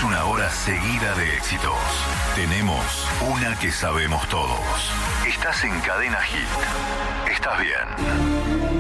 Tenemos una hora seguida de éxitos. Tenemos una que sabemos todos. Estás en Cadena Hit. Estás bien.